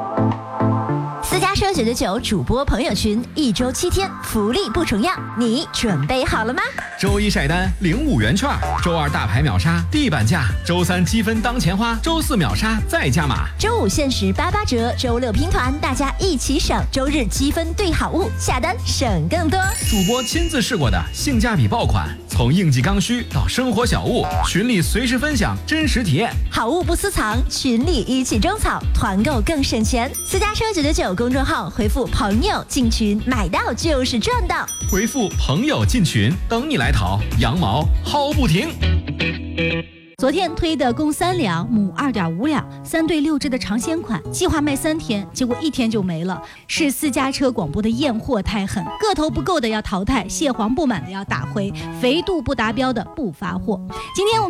私家车999主播朋友群，1周7天，福利不重样，你准备好了吗？ 周一晒单领5元券，周二大牌秒杀地板价，周三积分当钱花，周四秒杀再加码， 周五限时88折，周六拼团，大家一起省，周日积分兑好物，下单省更多。 主播亲自试过的性价比爆款，从应季刚需到生活小物，群里随时分享真实体验， 好物不私藏，群里一起种草，团购更省钱。私家车999公众号回复朋友进群，买到就是赚到。 回复朋友进群，等你来淘，羊毛薅不停。 昨天推的公3两母2.5两3对6只的尝鲜款，计划卖3天，结果1天就没了。是私家车广播的验货太狠，个头不够的要淘汰，蟹黄不满的要打回，肥度不达标的不发货。今天我们